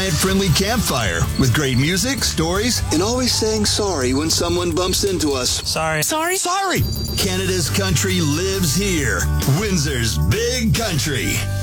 pet-friendly campfire with great music, stories, and always saying sorry when someone bumps into us. Sorry. Canada's country lives here. Windsor's Big Country.